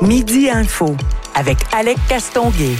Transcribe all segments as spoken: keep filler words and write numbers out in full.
Midi Info avec Alec Castonguay.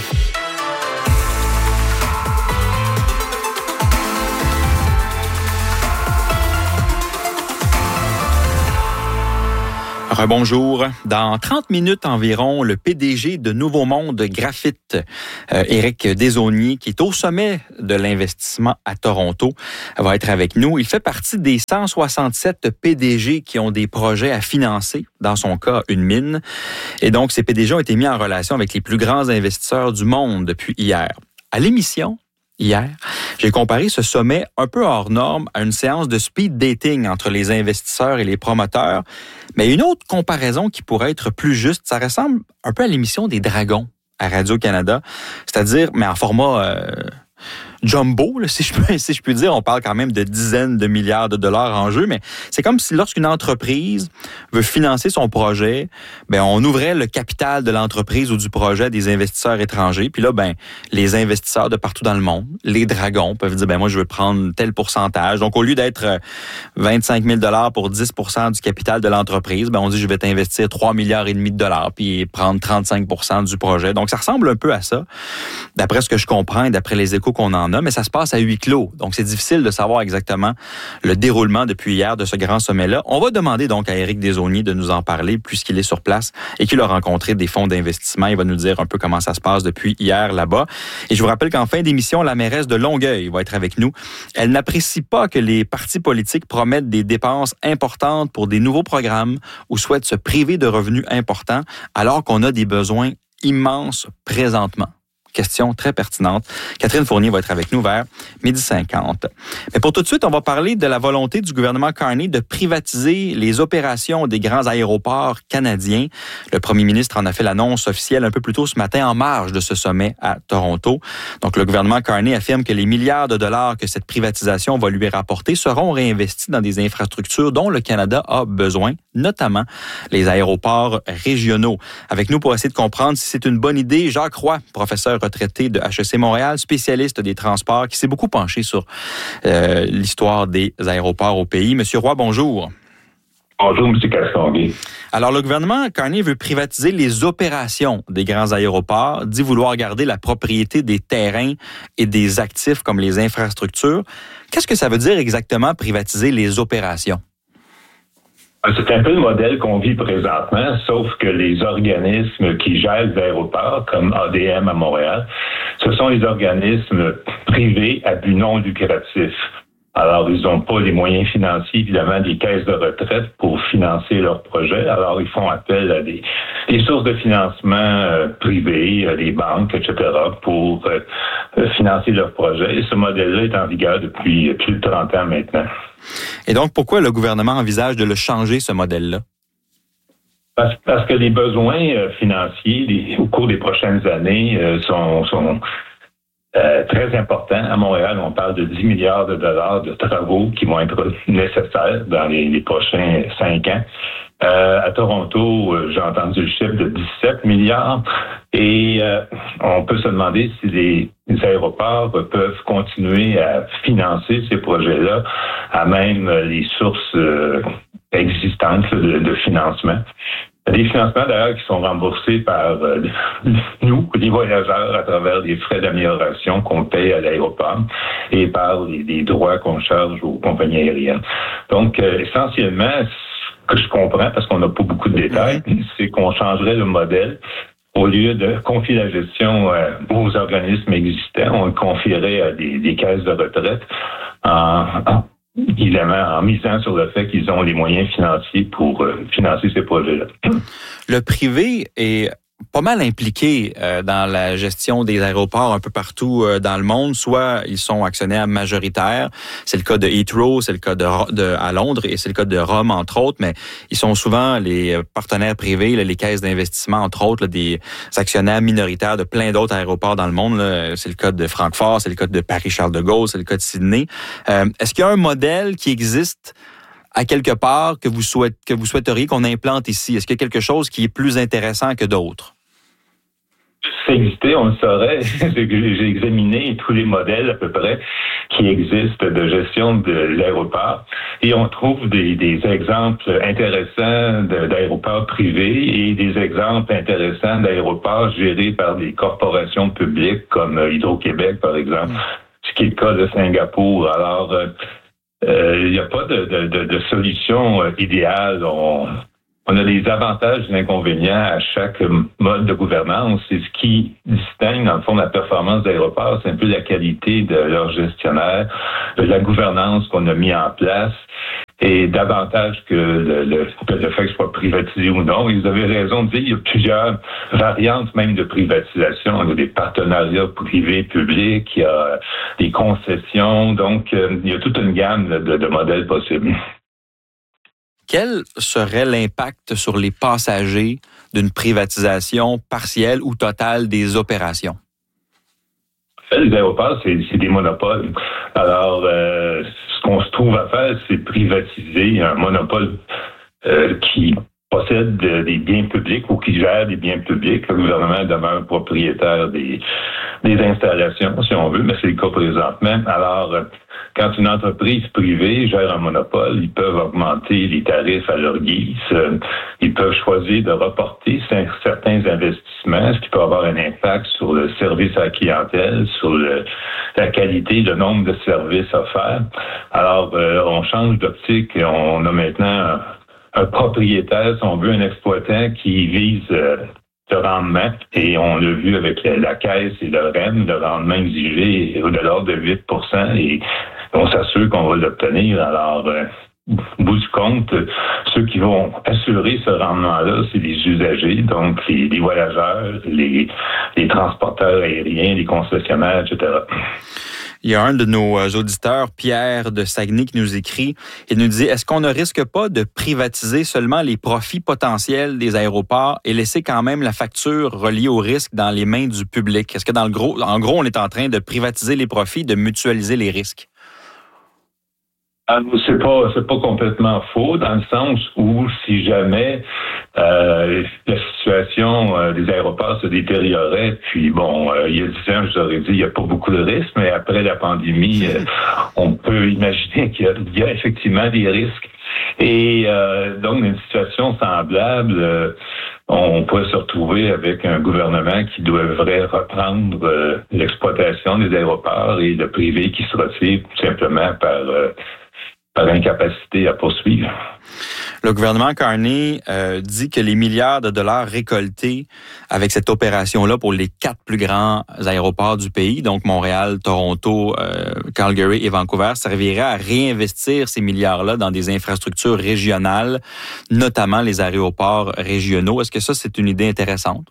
Rebonjour. Dans trente minutes environ, le P D G de Nouveau Monde Graphite, euh, Éric Desaulniers, qui est au sommet de l'investissement à Toronto, va être avec nous. Il fait partie des cent soixante-sept P D G qui ont des projets à financer, dans son cas, une mine. Et donc, ces P D G ont été mis en relation avec les plus grands investisseurs du monde depuis hier. À l'émission, hier, j'ai comparé ce sommet un peu hors norme à une séance de speed dating entre les investisseurs et les promoteurs. Mais une autre comparaison qui pourrait être plus juste, ça ressemble un peu à l'émission des Dragons à Radio-Canada, c'est-à-dire, mais en format euh, jumbo, là, si je peux, si je puis dire. On parle quand même de dizaines de milliards de dollars en jeu, mais c'est comme si lorsqu'une entreprise veut financer son projet, ben on ouvrait le capital de l'entreprise ou du projet à des investisseurs étrangers. Puis là, ben les investisseurs de partout dans le monde, les dragons, peuvent dire, ben moi, je veux prendre tel pourcentage. Donc, au lieu d'être vingt-cinq mille dollars pour dix pour cent du capital de l'entreprise, ben on dit, je vais t'investir trois milliards et demi de dollars puis prendre trente-cinq pour cent du projet. Donc, ça ressemble un peu à ça, d'après ce que je comprends et d'après les échos qu'on en a, mais ça se passe à huis clos. Donc, c'est difficile de savoir exactement le déroulement depuis hier de ce grand sommet-là. On va demander donc à Éric Desaulniers de nous en parler puisqu'il est sur place et qu'il a rencontré des fonds d'investissement. Il va nous dire un peu comment ça se passe depuis hier là-bas. Et je vous rappelle qu'en fin d'émission, la mairesse de Longueuil va être avec nous. Elle n'apprécie pas que les partis politiques promettent des dépenses importantes pour des nouveaux programmes ou souhaitent se priver de revenus importants alors qu'on a des besoins immenses présentement. Question très pertinente. Catherine Fournier va être avec nous vers midi cinquante. Mais pour tout de suite, on va parler de la volonté du gouvernement Carney de privatiser les opérations des grands aéroports canadiens. Le premier ministre en a fait l'annonce officielle un peu plus tôt ce matin en marge de ce sommet à Toronto. Donc, le gouvernement Carney affirme que les milliards de dollars que cette privatisation va lui rapporter seront réinvestis dans des infrastructures dont le Canada a besoin, notamment les aéroports régionaux. Avec nous pour essayer de comprendre si c'est une bonne idée, Jacques Roy, professeur retraité de H E C Montréal, spécialiste des transports, qui s'est beaucoup penché sur euh, l'histoire des aéroports au pays. Monsieur Roy, bonjour. Bonjour, M. Castonguay. Alors, le gouvernement Carney veut privatiser les opérations des grands aéroports, dit vouloir garder la propriété des terrains et des actifs comme les infrastructures. Qu'est-ce que ça veut dire exactement, privatiser les opérations? C'est un peu le modèle qu'on vit présentement, sauf que les organismes qui gèrent les aéroports, comme A D M à Montréal, ce sont les organismes privés à but non lucratif. Alors, ils n'ont pas les moyens financiers, évidemment, des caisses de retraite pour financer leurs projets. Alors, ils font appel à des, des sources de financement euh, privées, euh, les banques, et cetera, pour euh, financer leurs projets. Et ce modèle-là est en vigueur depuis plus de trente ans maintenant. Et donc, pourquoi le gouvernement envisage de le changer, ce modèle-là? Parce, parce que les besoins euh, financiers les, au cours des prochaines années euh, sont... sont Euh, très important. À Montréal, on parle de dix milliards de dollars de travaux qui vont être nécessaires dans les, les prochains cinq ans. Euh, à Toronto, euh, j'ai entendu le chiffre de dix-sept milliards et euh, on peut se demander si les, les aéroports peuvent continuer à financer ces projets-là à même les sources euh, existantes de, de financement. Des financements, d'ailleurs, qui sont remboursés par euh, nous, les voyageurs, à travers les frais d'amélioration qu'on paye à l'aéroport et par les, les droits qu'on charge aux compagnies aériennes. Donc, euh, essentiellement, ce que je comprends, parce qu'on n'a pas beaucoup de détails, c'est qu'on changerait le modèle. Au lieu de confier la gestion euh, aux organismes existants, on le confierait à des, des caisses de retraite en... en évidemment, en misant sur le fait qu'ils ont les moyens financiers pour euh, financer ces projets-là. Le privé est pas mal impliqués euh, dans la gestion des aéroports un peu partout euh, dans le monde. Soit ils sont actionnaires majoritaires, c'est le cas de Heathrow, c'est le cas de, de à Londres et c'est le cas de Rome, entre autres, mais ils sont souvent les partenaires privés, là, les caisses d'investissement, entre autres, là, des actionnaires minoritaires de plein d'autres aéroports dans le monde. Là. C'est le cas de Francfort, c'est le cas de Paris-Charles de Gaulle, c'est le cas de Sydney. Euh, est-ce qu'il y a un modèle qui existe à quelque part que vous souhaitez, que vous souhaiteriez qu'on implante ici? Est-ce qu'il y a quelque chose qui est plus intéressant que d'autres? ça existait, on le saurait. J'ai examiné tous les modèles à peu près qui existent de gestion de l'aéroport et on trouve des, des exemples intéressants de, d'aéroports privés et des exemples intéressants d'aéroports gérés par des corporations publiques comme Hydro-Québec, par exemple, ce qui est le cas de Singapour. Alors, il euh, n'y a pas de, de, de, de solution idéale. On, On a des avantages et des inconvénients à chaque mode de gouvernance. Et ce qui distingue, dans le fond, la performance d'aéroports, c'est un peu la qualité de leur gestionnaire, de la gouvernance qu'on a mis en place, et davantage que le, le, le fait que ce soit privatisé ou non. Et vous avez raison de dire, il y a plusieurs variantes même de privatisation. Il y a des partenariats privés-publics, il y a des concessions. Donc, il y a toute une gamme de, de modèles possibles. Quel serait l'impact sur les passagers d'une privatisation partielle ou totale des opérations? Les aéroports, c'est, c'est des monopoles. Alors, euh, ce qu'on se trouve à faire, c'est privatiser un monopole euh, qui possède des biens publics ou qui gère des biens publics. Le gouvernement demeure propriétaire des, des installations, si on veut, mais c'est le cas présentement. Alors, quand une entreprise privée gère un monopole, ils peuvent augmenter les tarifs à leur guise. Ils peuvent choisir de reporter certains investissements, ce qui peut avoir un impact sur le service à la clientèle, sur le, la qualité, le nombre de services offerts. Alors, euh, on change d'optique et on a maintenant un, un propriétaire, si on veut, un exploitant qui vise euh, le rendement. Et on l'a vu avec la, la Caisse et le R E M, le rendement exigé est de l'ordre de huit pour cent et on s'assure qu'on va l'obtenir. Alors, euh, au bout du compte, ceux qui vont assurer ce rendement-là, c'est les usagers, donc les, les voyageurs, les, les transporteurs aériens, les concessionnaires, et cetera. Il y a un de nos auditeurs, Pierre de Saguenay, qui nous écrit. Il nous dit, est-ce qu'on ne risque pas de privatiser seulement les profits potentiels des aéroports et laisser quand même la facture reliée au risque dans les mains du public? Est-ce que dans le gros, en gros, on est en train de privatiser les profits, de mutualiser les risques? C'est pas, c'est pas complètement faux, dans le sens où si jamais euh, la situation euh, des aéroports se détériorait, puis bon, euh, il y a dix ans, je vous aurais dit, il n'y a pas beaucoup de risques, mais après la pandémie, euh, on peut imaginer qu'il y a, il y a effectivement des risques. Et euh, donc, une situation semblable, euh, on pourrait se retrouver avec un gouvernement qui devrait reprendre euh, l'exploitation des aéroports et le privé qui se retire tout simplement par... Euh, par incapacité à poursuivre. Le gouvernement Carney euh, dit que les milliards de dollars récoltés avec cette opération-là pour les quatre plus grands aéroports du pays, donc Montréal, Toronto, euh, Calgary et Vancouver, serviraient à réinvestir ces milliards-là dans des infrastructures régionales, notamment les aéroports régionaux. Est-ce que ça, c'est une idée intéressante?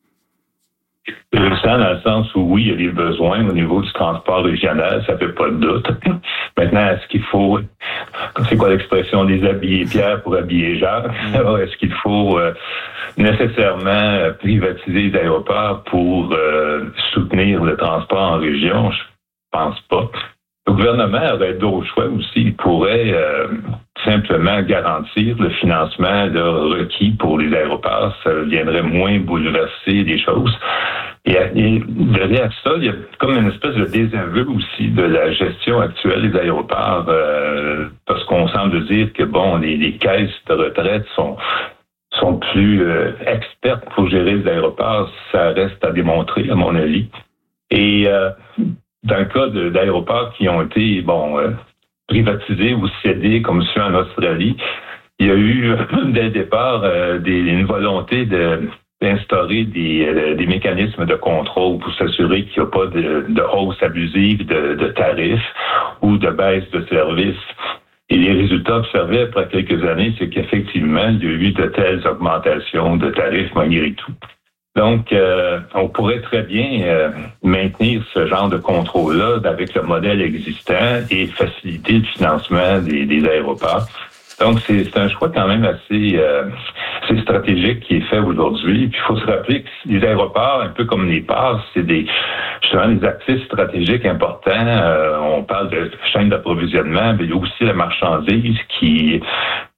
Intéressant dans le sens où, oui, il y a des besoins au niveau du transport régional, ça fait pas de doute. Maintenant, est-ce qu'il faut, c'est quoi l'expression, déshabiller Pierre pour habiller Jacques? Alors, est-ce qu'il faut euh, nécessairement privatiser les aéroports pour euh, soutenir le transport en région? Je pense pas. Le gouvernement aurait d'autres choix aussi. Il pourrait euh, simplement garantir le financement là, requis pour les aéroports. Ça viendrait moins bouleverser les choses. Et, et derrière ça, il y a comme une espèce de désaveu aussi de la gestion actuelle des aéroports, euh, parce qu'on semble dire que bon, les, les caisses de retraite sont sont plus euh, expertes pour gérer les aéroports. Ça reste à démontrer, à mon avis. Et euh, dans le cas de, d'aéroports qui ont été bon euh, privatisés ou cédés, comme ceux en Australie, il y a eu dès le départ euh, des, une volonté de d'instaurer des, euh, des mécanismes de contrôle pour s'assurer qu'il n'y a pas de, de hausse abusive de, de tarifs ou de baisse de services. Et les résultats observés après quelques années, c'est qu'effectivement, il y a eu de telles augmentations de tarifs malgré tout. Donc, euh, on pourrait très bien euh, maintenir ce genre de contrôle-là avec le modèle existant et faciliter le financement des, des aéroports. Donc, c'est, c'est un choix quand même assez, euh, assez stratégique qui est fait aujourd'hui. Puis, il faut se rappeler que les aéroports, un peu comme les ports, c'est des justement des actifs stratégiques importants. Euh, on parle de chaîne d'approvisionnement, mais il y a aussi la marchandise qui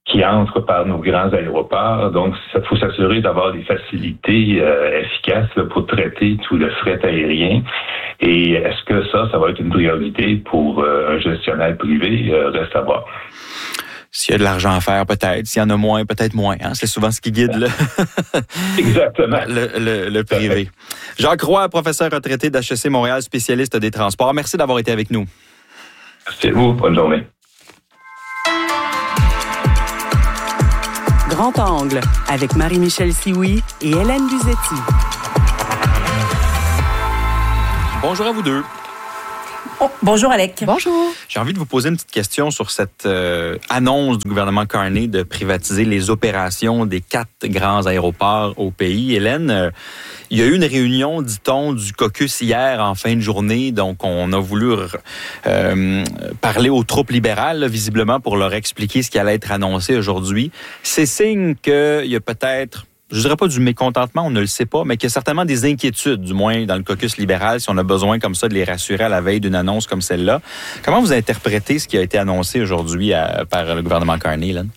qui entrent par nos grands aéroports. Donc, il faut s'assurer d'avoir des facilités euh, efficaces là, pour traiter tout le fret aérien. Et est-ce que ça, ça va être une priorité pour euh, un gestionnaire privé? Euh, reste à voir. S'il y a de l'argent à faire, peut-être. S'il y en a moins, peut-être moins. Hein? C'est souvent ce qui guide le, Exactement. le, le, le privé. Jacques Roy, professeur retraité d'H E C Montréal, spécialiste des transports. Merci d'avoir été avec nous. Merci à vous. Bonne journée. Grand Angle avec Marie-Michel Sioui et Hélène Luzetti. Bonjour à vous deux. Oh, bonjour Alec. Bonjour. J'ai envie de vous poser une petite question sur cette euh, annonce du gouvernement Carney de privatiser les opérations des quatre grands aéroports au pays. Hélène, euh, il y a eu une réunion, dit-on, du caucus hier en fin de journée. Donc, on a voulu euh, parler aux troupes libérales, là, visiblement, pour leur expliquer ce qui allait être annoncé aujourd'hui. C'est signe qu'il y a peut-être... je dirais pas du mécontentement, on ne le sait pas, mais qu'il y a certainement des inquiétudes, du moins dans le caucus libéral, si on a besoin comme ça de les rassurer à la veille d'une annonce comme celle-là. Comment vous interprétez ce qui a été annoncé aujourd'hui à, par le gouvernement Carney, là?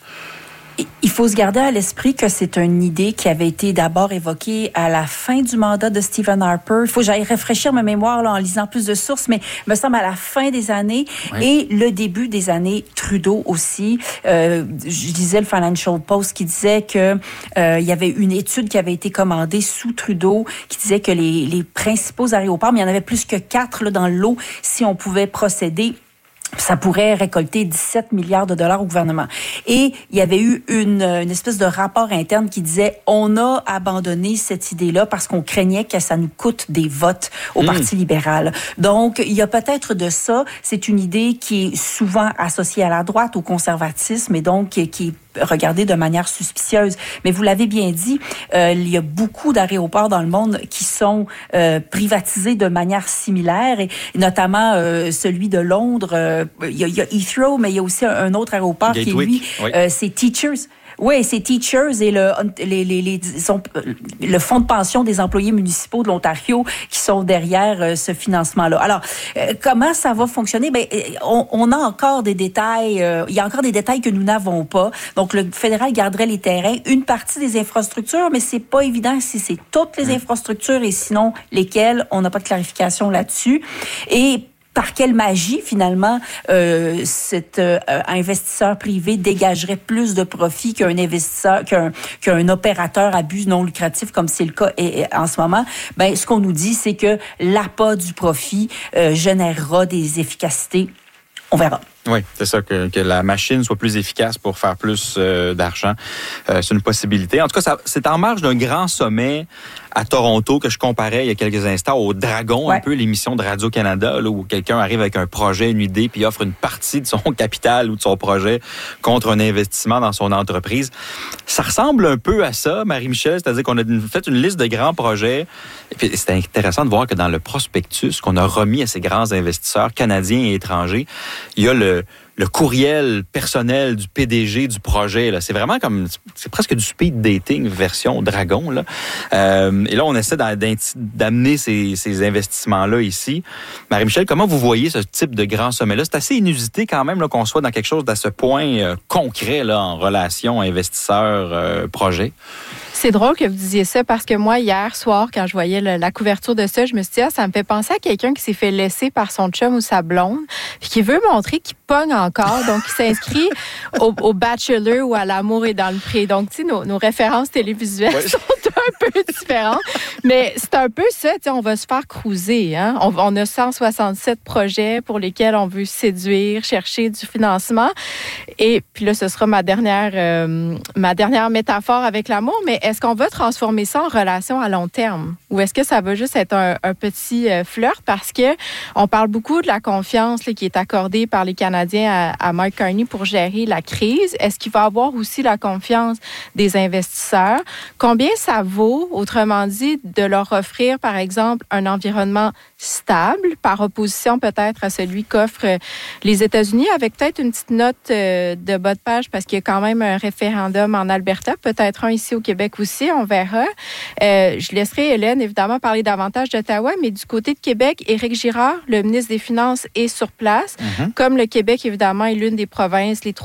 Il faut se garder à l'esprit que c'est une idée qui avait été d'abord évoquée à la fin du mandat de Stephen Harper. Il faut que j'aille rafraîchir ma mémoire là, en lisant plus de sources, mais il me semble à la fin des années oui. et le début des années Trudeau aussi. Euh, je disais le Financial Post qui disait que euh, il y avait une étude qui avait été commandée sous Trudeau qui disait que les, les principaux aéroports, mais il y en avait plus que quatre là, dans le lot, si on pouvait procéder, ça pourrait récolter dix-sept milliards de dollars au gouvernement. Et il y avait eu une, une espèce de rapport interne qui disait on a abandonné cette idée-là parce qu'on craignait que ça nous coûte des votes au mmh. Parti libéral. Donc, il y a peut-être de ça. C'est une idée qui est souvent associée à la droite, au conservatisme, et donc qui, qui est regardée de manière suspicieuse. Mais vous l'avez bien dit, euh, il y a beaucoup d'aéroports dans le monde qui sont euh, privatisés de manière similaire, et notamment euh, celui de Londres. Euh, il, y a, il y a Heathrow, mais il y a aussi un, un autre aéroport Gatwick, qui est lui, oui. euh, c'est Teachers. Oui, c'est Teachers et le, les, les, les, sont, le fonds de pension des employés municipaux de l'Ontario qui sont derrière euh, ce financement-là. Alors, euh, comment ça va fonctionner? Ben, on, on a encore des détails, euh, il y a encore des détails que nous n'avons pas. Donc, le fédéral garderait les terrains, une partie des infrastructures, mais c'est pas évident si c'est toutes les infrastructures et sinon lesquelles. On n'a pas de clarification là-dessus. Et par quelle magie, finalement, euh, cet euh, investisseur privé dégagerait plus de profit qu'un investisseur, qu'un, qu'un opérateur à but non lucratif, comme c'est le cas et, et, en ce moment? Ben, ce qu'on nous dit, c'est que l'appât du profit euh, générera des efficacités. On verra. Oui, c'est ça, que, que la machine soit plus efficace pour faire plus euh, d'argent. Euh, c'est une possibilité. En tout cas, ça, c'est en marge d'un grand sommet à Toronto que je comparais il y a quelques instants au Dragon, ouais. un peu l'émission de Radio-Canada, là, où quelqu'un arrive avec un projet, une idée, puis offre une partie de son capital ou de son projet contre un investissement dans son entreprise. Ça ressemble un peu à ça, Marie-Michel, c'est-à-dire qu'on a fait une liste de grands projets. Et puis, c'est intéressant de voir que dans le prospectus qu'on a remis à ces grands investisseurs canadiens et étrangers, il y a le le courriel personnel du P D G du projet. Là. C'est vraiment comme... c'est presque du speed dating version Dragon. Là. Euh, et là, on essaie d'amener ces, ces investissements-là ici. Marie-Michel, comment vous voyez ce type de grand sommet-là? C'est assez inusité quand même là, qu'on soit dans quelque chose d'à ce point euh, concret là, en relation investisseur-projet. C'est drôle que vous disiez ça parce que moi, hier soir, quand je voyais le, la couverture de ça, je me suis dit, ah, ça me fait penser à quelqu'un qui s'est fait laisser par son chum ou sa blonde, puis qui veut montrer qu'il pogne encore, donc il s'inscrit au, au Bachelor ou à L'amour est dans le pré. Donc, tu sais, nos, nos références télévisuelles ouais. sont un peu différentes, mais c'est un peu ça, tu sais, on va se faire cruiser. Hein? On, on a cent soixante-sept projets pour lesquels on veut séduire, chercher du financement. Et puis là, ce sera ma dernière, euh, ma dernière métaphore avec l'amour, mais est-ce qu'on va transformer ça en relation à long terme? Ou est-ce que ça va juste être un, un petit euh, flirt? Parce que on parle beaucoup de la confiance là, qui est accordée par les Canadiens à, à Mike Carney pour gérer la crise. Est-ce qu'il va avoir aussi la confiance des investisseurs? Combien ça vaut, autrement dit, de leur offrir, par exemple, un environnement stable, par opposition peut-être à celui qu'offrent les États-Unis, avec peut-être une petite note euh, de bas de page, parce qu'il y a quand même un référendum en Alberta, peut-être un ici au Québec aussi, on verra. Euh, je laisserai Hélène, évidemment, parler davantage d'Ottawa, mais du côté de Québec, Éric Girard, le ministre des Finances, est sur place. Mm-hmm. Comme le Québec, évidemment, est l'une des provinces, les trois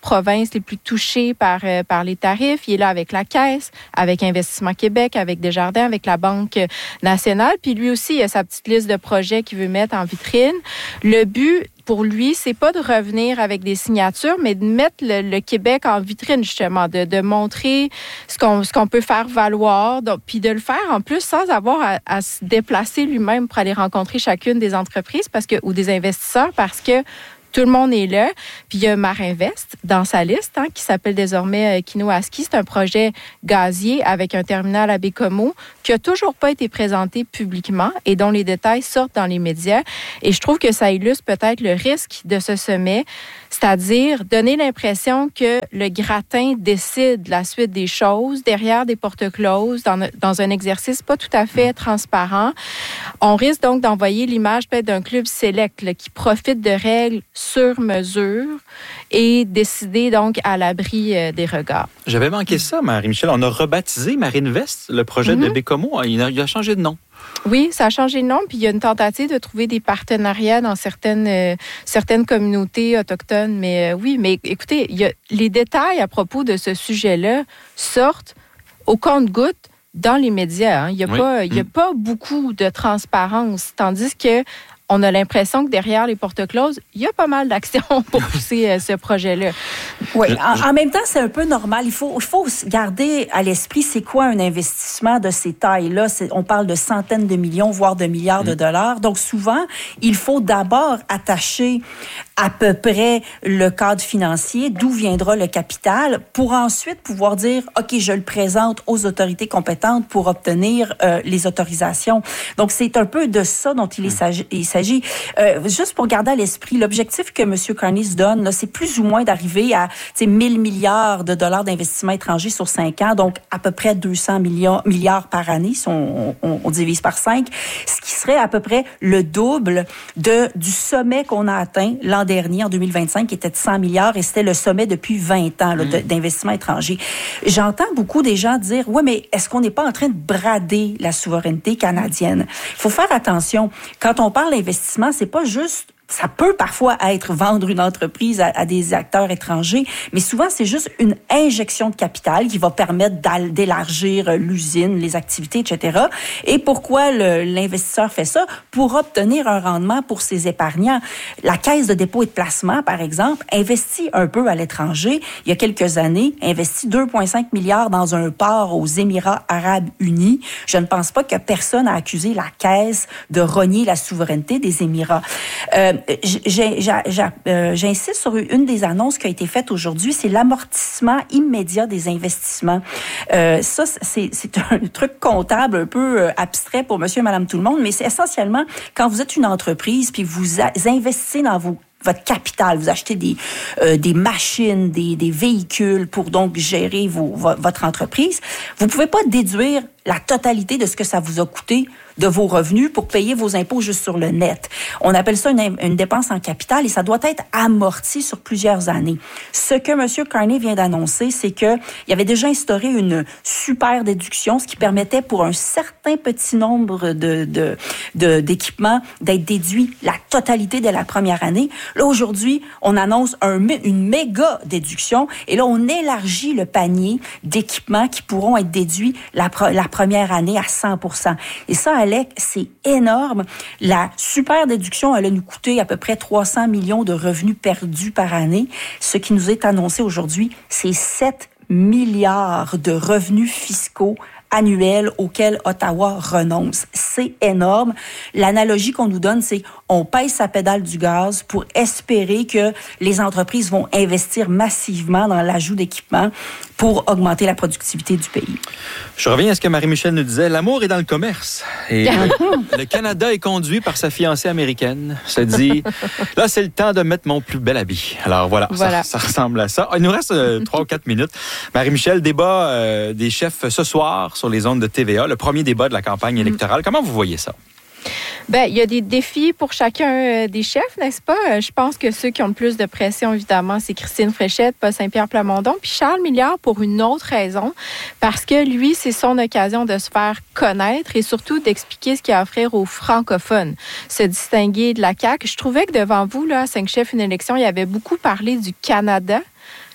provinces les plus touchées par, euh, par les tarifs. Il est là avec la Caisse, avec Investissement Québec, avec Desjardins, avec la Banque nationale. Puis lui aussi, il a sa petite liste de projets qu'il veut mettre en vitrine. Le but, pour lui, c'est pas de revenir avec des signatures, mais de mettre le, le Québec en vitrine, justement, de, de montrer ce qu'on, ce qu'on peut faire valoir, donc, puis de le faire, en plus, sans avoir à, à se déplacer lui-même pour aller rencontrer chacune des entreprises parce que, ou des investisseurs, parce que tout le monde est là. Puis il y a Marinvest dans sa liste, hein, qui s'appelle désormais euh, Kinoaski. C'est un projet gazier avec un terminal à Bécomo qui n'a toujours pas été présenté publiquement et dont les détails sortent dans les médias. Et je trouve que ça illustre peut-être le risque de ce sommet, c'est-à-dire donner l'impression que le gratin décide la suite des choses derrière des portes closes, dans, dans un exercice pas tout à fait transparent. On risque donc d'envoyer l'image peut-être d'un club select là, qui profite de règles sur mesure et décider donc à l'abri euh, des regards. J'avais manqué ça, Marie-Michel. On a rebaptisé Marinvest, le projet mm-hmm. de Bécomo. Il a, il a changé de nom. Oui, ça a changé de nom, puis il y a une tentative de trouver des partenariats dans certaines, euh, certaines communautés autochtones. Mais euh, oui, mais écoutez, il y a, les détails à propos de ce sujet-là sortent au compte-gouttes dans les médias. Hein. Il n'y a, oui. pas, il y a mm. pas beaucoup de transparence, tandis que on a l'impression que derrière les portes closes, il y a pas mal d'actions pour pousser euh, ce projet-là. Oui, en, en même temps, c'est un peu normal. Il faut, il faut garder à l'esprit c'est quoi un investissement de ces tailles-là. C'est, on parle de centaines de millions, voire de milliards mmh. de dollars. Donc souvent, il faut d'abord attacher à peu près le cadre financier, d'où viendra le capital, pour ensuite pouvoir dire, OK, je le présente aux autorités compétentes pour obtenir euh, les autorisations. Donc, c'est un peu de ça dont il, est, il s'agit. Euh, juste pour garder à l'esprit, l'objectif que M. Carney se donne, là, c'est plus ou moins d'arriver à mille milliards de dollars d'investissement étranger sur cinq ans, donc à peu près deux cents millions, milliards par année, si on, on, on divise par cinq, ce qui serait à peu près le double de, du sommet qu'on a atteint l'an dernier, en deux mille vingt-cinq, qui était de cent milliards, et c'était le sommet depuis vingt ans là, mmh. de, d'investissement étranger. J'entends beaucoup des gens dire, oui, mais est-ce qu'on n'est pas en train de brader la souveraineté canadienne? Il faut faire attention. Quand on parle d'investissement, c'est pas juste ça peut parfois être vendre une entreprise à, à des acteurs étrangers, mais souvent, c'est juste une injection de capital qui va permettre d'élargir l'usine, les activités, et cetera. Et pourquoi le, l'investisseur fait ça? Pour obtenir un rendement pour ses épargnants. La Caisse de dépôt et de placement, par exemple, investit un peu à l'étranger. Il y a quelques années, investit deux virgule cinq milliards dans un port aux Émirats arabes unis. Je ne pense pas que personne a accusé la Caisse de rogner la souveraineté des Émirats. Euh, J'ai, j'ai, j'ai, euh, j'insiste sur une des annonces qui a été faite aujourd'hui, c'est l'amortissement immédiat des investissements. Euh, ça, c'est, c'est un truc comptable un peu abstrait pour monsieur et madame tout le monde, mais c'est essentiellement quand vous êtes une entreprise puis vous a, investissez dans vos votre capital, vous achetez des euh, des machines, des des véhicules pour donc gérer vos, votre entreprise, vous pouvez pas déduire la totalité de ce que ça vous a coûté de vos revenus pour payer vos impôts juste sur le net. On appelle ça une, une dépense en capital et ça doit être amorti sur plusieurs années. Ce que M. Carney vient d'annoncer, c'est que il avait déjà instauré une super déduction, ce qui permettait pour un certain petit nombre de, de, de, d'équipements d'être déduit la totalité de la première année. Là, aujourd'hui, on annonce un, une méga déduction et là, on élargit le panier d'équipements qui pourront être déduits la, la première année à cent pour cent. Et ça, Alec, c'est énorme. La super déduction, elle a nous coûté à peu près trois cents millions de revenus perdus par année. Ce qui nous est annoncé aujourd'hui, c'est sept milliards de revenus fiscaux annuels auxquels Ottawa renonce. C'est énorme. L'analogie qu'on nous donne, c'est on pèse sa pédale du gaz pour espérer que les entreprises vont investir massivement dans l'ajout d'équipements pour augmenter la productivité du pays. Je reviens à ce que Marie-Michel nous disait. L'amour est dans le commerce. Et le, le Canada est conduit par sa fiancée américaine. Se dit, là, c'est le temps de mettre mon plus bel habit. Alors voilà, voilà. Ça, ça ressemble à ça. Il nous reste euh, trois ou quatre minutes. Marie-Michel, débat euh, des chefs ce soir sur les ondes de T V A, le premier débat de la campagne électorale. Comment vous voyez ça? Bien, il y a des défis pour chacun des chefs, n'est-ce pas? Je pense que ceux qui ont le plus de pression, évidemment, c'est Christine Fréchette, Paul Saint-Pierre Plamondon, puis Charles Milliard pour une autre raison, parce que lui, c'est son occasion de se faire connaître et surtout d'expliquer ce qu'il a à offrir aux francophones, se distinguer de la C A Q. Je trouvais que devant vous, là, à cinq chefs, une élection, il y avait beaucoup parlé du Canada,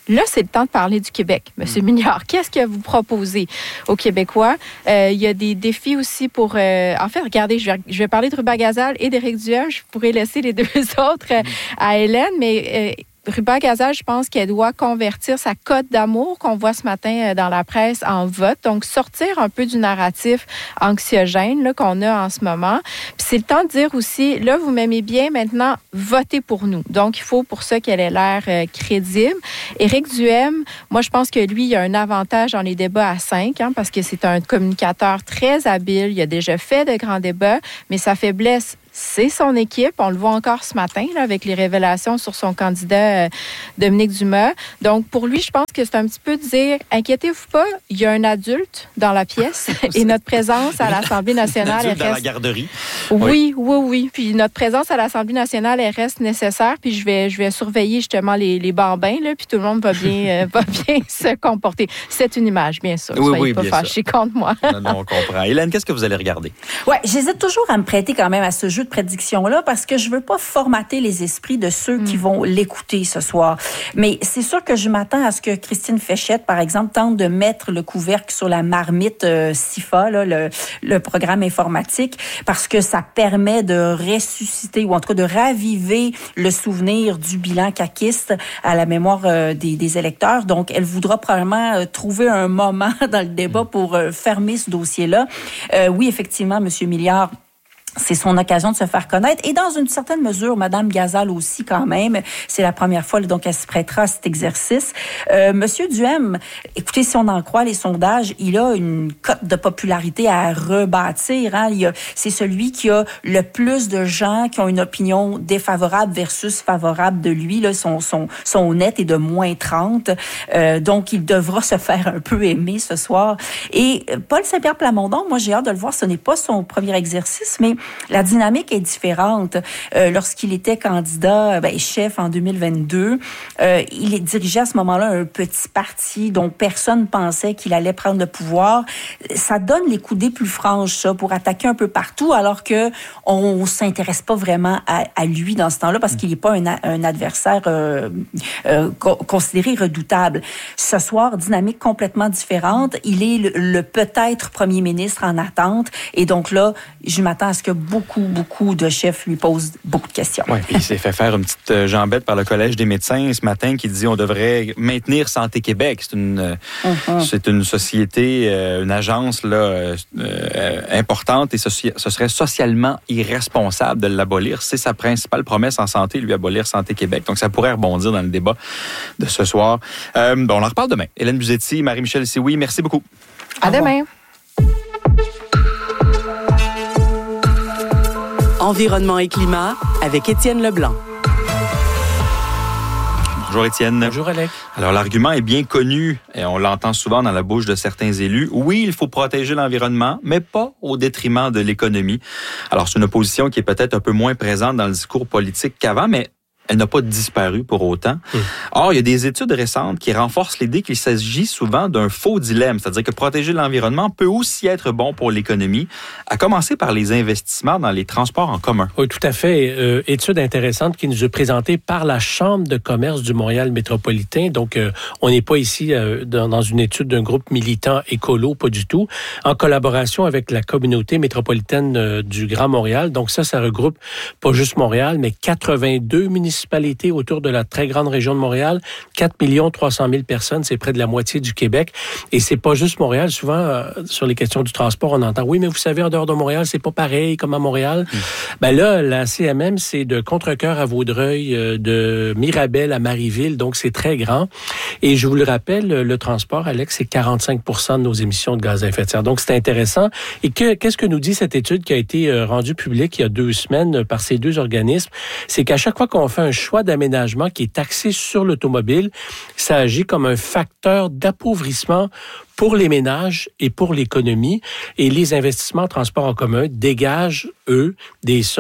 Là, c'est le temps de parler du Québec. Monsieur Mignard, qu'est-ce que vous proposez aux Québécois? Euh, il y a des défis aussi pour... Euh, en fait, regardez, je vais, je vais parler de Ruba Gazal et d'Éric Duhem. Je pourrais laisser les deux autres euh, à Hélène, mais... Euh, Ruba Gazal, je pense qu'elle doit convertir sa cote d'amour qu'on voit ce matin dans la presse en vote. Donc, sortir un peu du narratif anxiogène là, qu'on a en ce moment. Puis c'est le temps de dire aussi, là, vous m'aimez bien, maintenant, votez pour nous. Donc, il faut pour ça qu'elle ait l'air euh, crédible. Éric Duhem, moi, je pense que lui, il a un avantage dans les débats à cinq, hein, parce que c'est un communicateur très habile. Il a déjà fait de grands débats, mais sa faiblesse, c'est son équipe. On le voit encore ce matin là, avec les révélations sur son candidat euh, Dominique Dumas. Donc, pour lui, je pense que c'est un petit peu de dire, inquiétez-vous pas, il y a un adulte dans la pièce et notre présence à l'Assemblée nationale... Un adulte elle dans reste... la garderie. Oui, oui, oui. Puis notre présence à l'Assemblée nationale, elle reste nécessaire. Puis je vais, je vais surveiller justement les, les bambins, là, puis tout le monde va bien, euh, va bien se comporter. C'est une image, bien sûr. Oui, Soyez oui, pas bien fâchés contre moi. Non, non, on comprend. Hélène, qu'est-ce que vous allez regarder? Oui, j'hésite toujours à me prêter quand même à ce jeu de prédiction-là parce que je veux pas formater les esprits de ceux mm. qui vont l'écouter ce soir. Mais c'est sûr que je m'attends à ce que Christine Féchette, par exemple, tente de mettre le couvercle sur la marmite euh, S I F A, là, le, le programme informatique, parce que ça permet de ressusciter ou en tout cas de raviver le souvenir du bilan caquiste à la mémoire euh, des, des électeurs. Donc, elle voudra probablement euh, trouver un moment dans le débat pour euh, fermer ce dossier-là. Euh, oui, effectivement, M. Milliard, c'est son occasion de se faire connaître. Et dans une certaine mesure, Mme Gazal aussi, quand même. C'est la première fois, là, donc, elle se prêtera à cet exercice. Euh, Monsieur Duhem, écoutez, si on en croit les sondages, il a une cote de popularité à rebâtir. Hein. Il y a, c'est celui qui a le plus de gens qui ont une opinion défavorable versus favorable de lui. Là, son, son, son net est de moins trente. Euh, donc, il devra se faire un peu aimer ce soir. Et Paul Saint-Pierre Plamondon, moi, j'ai hâte de le voir. Ce n'est pas son premier exercice, mais la dynamique est différente. Euh, lorsqu'il était candidat, ben, chef en deux mille vingt-deux, euh, il dirigeait à ce moment-là un petit parti dont personne pensait qu'il allait prendre le pouvoir. Ça donne les coudées plus franches, ça, pour attaquer un peu partout, alors que on s'intéresse pas vraiment à, à lui dans ce temps-là parce qu'il n'est pas un, un adversaire euh, euh, considéré redoutable. Ce soir, dynamique complètement différente. Il est le, le peut-être premier ministre en attente. Et donc là, je m'attends à ce que beaucoup, beaucoup de chefs lui posent beaucoup de questions. Oui, puis il s'est fait faire une petite jambette par le Collège des médecins ce matin qui dit on devrait maintenir Santé Québec. C'est une, uh-huh. c'est une société, une agence là, euh, importante et ce, ce serait socialement irresponsable de l'abolir. C'est sa principale promesse en santé, lui, abolir Santé Québec. Donc, ça pourrait rebondir dans le débat de ce soir. Euh, bon, on en reparle demain. Hélène Buzetti, Marie-Michel Sioui, merci beaucoup. À demain. Environnement et climat avec Étienne Leblanc. Bonjour Étienne. Bonjour Alex. Alors l'argument est bien connu et on l'entend souvent dans la bouche de certains élus. Oui, il faut protéger l'environnement, mais pas au détriment de l'économie. Alors c'est une opposition qui est peut-être un peu moins présente dans le discours politique qu'avant, mais elle n'a pas disparu pour autant. Mmh. Or, il y a des études récentes qui renforcent l'idée qu'il s'agit souvent d'un faux dilemme, c'est-à-dire que protéger l'environnement peut aussi être bon pour l'économie, à commencer par les investissements dans les transports en commun. Oui, tout à fait. Euh, étude intéressante qui nous est présentée par la Chambre de commerce du Montréal métropolitain. Donc, euh, on n'est pas ici euh, dans, dans une étude d'un groupe militant écolo, pas du tout, en collaboration avec la communauté métropolitaine euh, du Grand Montréal. Donc ça, ça regroupe pas juste Montréal, mais quatre-vingt-deux municipalités autour de la très grande région de Montréal, quatre millions trois cent mille personnes, c'est près de la moitié du Québec. Et c'est pas juste Montréal. Souvent, euh, sur les questions du transport, on entend, oui, mais vous savez, en dehors de Montréal, c'est pas pareil comme à Montréal. Mmh. Ben là, la C M M, c'est de Contrecœur à Vaudreuil, euh, de Mirabel à Marieville, donc c'est très grand. Et je vous le rappelle, le transport, Alex, c'est quarante-cinq pour cent de nos émissions de gaz à effet de serre. Donc, c'est intéressant. Et que, qu'est-ce que nous dit cette étude qui a été euh, rendue publique il y a deux semaines par ces deux organismes? C'est qu'à chaque fois qu'on fait un choix d'aménagement qui est axé sur l'automobile, ça agit comme un facteur d'appauvrissement pour les ménages et pour l'économie. Et les investissements en transport en commun dégagent, eux, des sommes qui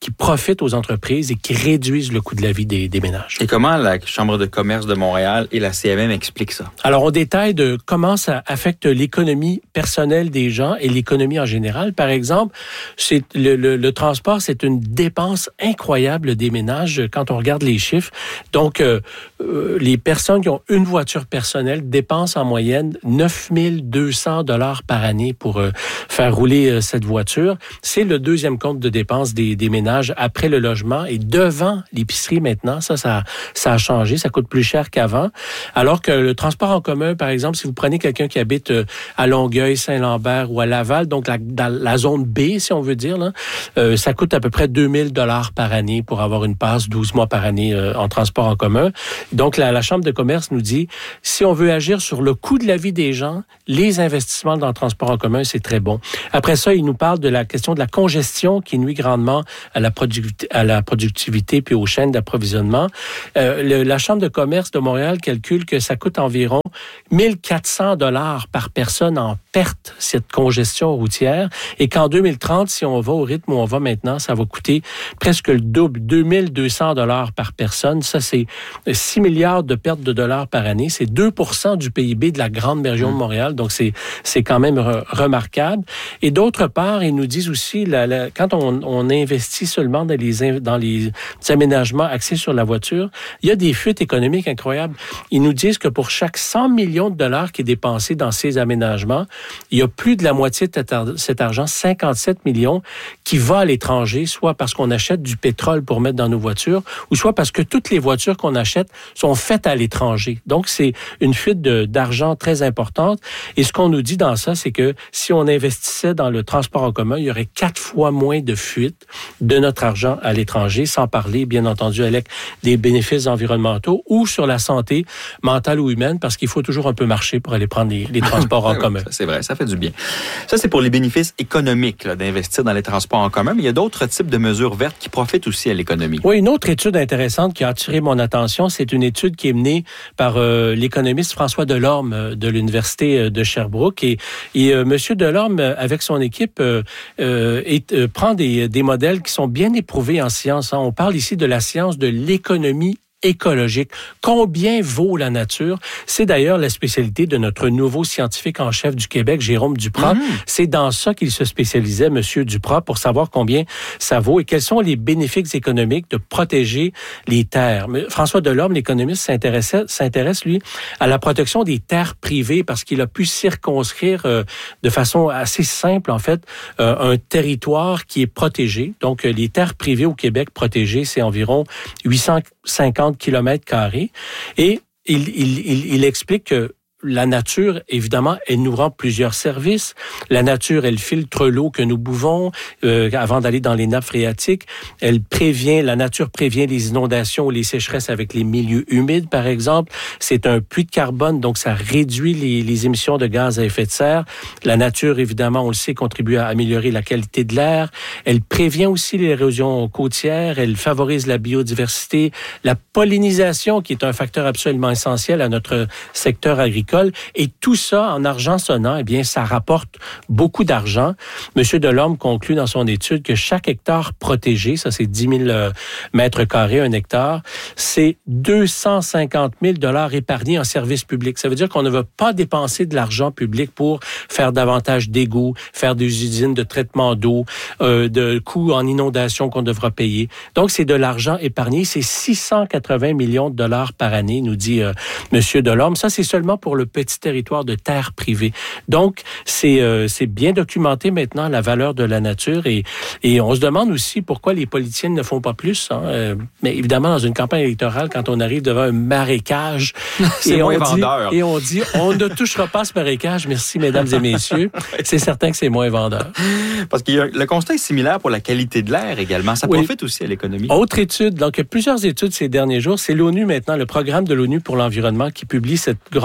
qui profitent aux entreprises et qui réduisent le coût de la vie des, des ménages. Et comment la Chambre de commerce de Montréal et la C M M expliquent ça? Alors, on détaille de comment ça affecte l'économie personnelle des gens et l'économie en général. Par exemple, c'est le, le, le transport, c'est une dépense incroyable des ménages quand on regarde les chiffres. Donc, euh, euh, les personnes qui ont une voiture personnelle dépensent en moyenne neuf mille deux cents dollars par année pour euh, faire rouler euh, cette voiture. C'est le deuxième compte de dépenses des, des ménages après le logement et devant l'épicerie maintenant. Ça, ça, ça a changé. Ça coûte plus cher qu'avant. Alors que le transport en commun, par exemple, si vous prenez quelqu'un qui habite euh, à Longueuil, Saint-Lambert ou à Laval, donc la, dans la zone B, si on veut dire, là, euh, ça coûte à peu près deux mille dollars par année pour avoir une passe douze mois par année euh, en transport en commun. Donc, la, la Chambre de commerce nous dit, si on veut agir sur le coût de la vie des gens, les investissements dans le transport en commun, c'est très bon. Après ça, il nous parle de la question de la congestion qui nuit grandement à la, producti- à la productivité puis aux chaînes d'approvisionnement. Euh, le, la Chambre de commerce de Montréal calcule que ça coûte environ mille quatre cents dollars par personne en perte, cette congestion routière, et qu'en deux mille trente, si on va au rythme où on va maintenant, ça va coûter presque le double, deux mille deux cents dollars par personne. Ça, c'est six milliards de pertes de dollars par année. C'est deux pour cent du P I B de la grande région de Montréal. Donc, c'est, c'est quand même re- remarquable. Et d'autre part, ils nous disent aussi, la, la, quand on, on investit seulement dans les, dans les aménagements axés sur la voiture, il y a des fuites économiques incroyables. Ils nous disent que pour chaque cent millions de dollars qui est dépensé dans ces aménagements, il y a plus de la moitié de cet argent, cinquante-sept millions, qui va à l'étranger, soit parce qu'on achète du pétrole pour mettre dans nos voitures, ou soit parce que toutes les voitures qu'on achète sont faites à l'étranger. Donc, c'est une fuite de, d'argent très importante. Et ce qu'on nous dit dans ça, c'est que si on investissait dans le transport en commun, il y aurait quatre fois moins de fuites de notre argent à l'étranger, sans parler, bien entendu, avec des bénéfices environnementaux ou sur la santé mentale ou humaine, parce qu'il faut toujours un peu marcher pour aller prendre les, les transports en commun. Ça, c'est vrai, ça fait du bien. Ça, c'est pour les bénéfices économiques là, d'investir dans les transports en commun, mais il y a d'autres types de mesures vertes qui profitent aussi à l'économie. Oui, une autre étude intéressante qui a attiré mon attention, c'est une étude qui est menée par euh, l'économiste François Delorme euh, de l'Université de Sherbrooke. Et, et euh, M. Delorme, avec son équipe, euh, euh, est, euh, prend des, des modèles qui sont bien éprouvés en sciences. Hein. On parle ici de la science de l'économie écologique. Combien vaut la nature? C'est d'ailleurs la spécialité de notre nouveau scientifique en chef du Québec, Jérôme Duprat. Mmh. C'est dans ça qu'il se spécialisait, Monsieur Duprat, pour savoir combien ça vaut et quels sont les bénéfices économiques de protéger les terres. Mais François Delorme, l'économiste, s'intéresse, s'intéresse, lui, à la protection des terres privées parce qu'il a pu circonscrire euh, de façon assez simple, en fait, euh, un territoire qui est protégé. Donc, euh, les terres privées au Québec protégées, c'est environ huit cent cinquante kilomètres carrés. Et il, il, il, il explique que la nature, évidemment, elle nous rend plusieurs services. La nature, elle filtre l'eau que nous buvons euh, avant d'aller dans les nappes phréatiques. Elle prévient, la nature prévient les inondations ou les sécheresses avec les milieux humides, par exemple. C'est un puits de carbone, donc ça réduit les, les émissions de gaz à effet de serre. La nature, évidemment, on le sait, contribue à améliorer la qualité de l'air. Elle prévient aussi l'érosion côtière. Elle favorise la biodiversité, la pollinisation, qui est un facteur absolument essentiel à notre secteur agricole. Et tout ça, en argent sonnant, eh bien, ça rapporte beaucoup d'argent. Monsieur Delorme conclut dans son étude que chaque hectare protégé, ça c'est dix mille euh, mètres carrés, un hectare, c'est deux cent cinquante mille dollars épargnés en services publics. Ça veut dire qu'on ne va pas dépenser de l'argent public pour faire davantage d'égouts, faire des usines de traitement d'eau, euh, de coûts en inondation qu'on devra payer. Donc, c'est de l'argent épargné. C'est six cent quatre-vingts millions de dollars par année, nous dit euh, Monsieur Delorme. Ça, c'est seulement pour le petit territoire de terre privée. Donc, c'est, euh, c'est bien documenté maintenant, la valeur de la nature. Et, et on se demande aussi pourquoi les politiciens ne font pas plus. Hein. Euh, mais évidemment, dans une campagne électorale, quand on arrive devant un marécage, c'est et, moins on vendeur. dit, et on dit, on ne touchera pas ce marécage. Merci, mesdames et messieurs. C'est certain que c'est moins vendeur. Parce que le constat est similaire pour la qualité de l'air également. Ça oui. profite aussi à l'économie. Autre étude, donc il y a plusieurs études ces derniers jours. C'est l'ONU maintenant, le programme de l'ONU pour l'environnement qui publie cette grande étude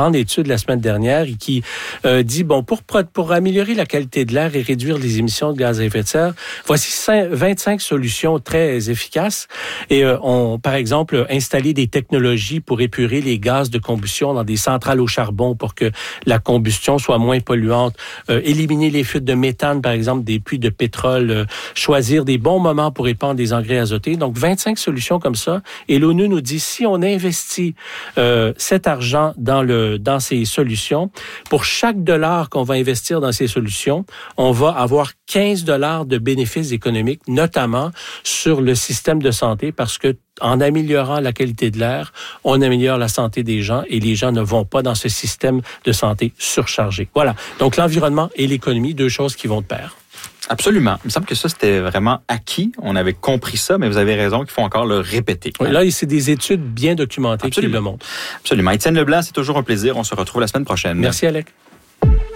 étude la semaine dernière et qui euh, dit, bon, pour, pour améliorer la qualité de l'air et réduire les émissions de gaz à effet de serre, voici vingt-cinq solutions très efficaces. Et euh, on, par exemple, installer des technologies pour épurer les gaz de combustion dans des centrales au charbon pour que la combustion soit moins polluante, euh, éliminer les fuites de méthane, par exemple, des puits de pétrole, euh, choisir des bons moments pour épandre des engrais azotés. Donc, vingt-cinq solutions comme ça. Et l'ONU nous dit, si on investit euh, cet argent dans, le, dans ces solutions, pour chaque dollar qu'on va investir dans ces solutions, on va avoir quinze dollars de bénéfices économiques, notamment sur le système de santé, parce que en améliorant la qualité de l'air, on améliore la santé des gens et les gens ne vont pas dans ce système de santé surchargé. Voilà. Donc, l'environnement et l'économie, deux choses qui vont de pair. Absolument. Il me semble que ça, c'était vraiment acquis. On avait compris ça, mais vous avez raison qu'il faut encore le répéter. Oui, là, c'est des études bien documentées. Absolument. Qui le montrent. Absolument. Étienne Leblanc, c'est toujours un plaisir. On se retrouve la semaine prochaine. Merci, Alec.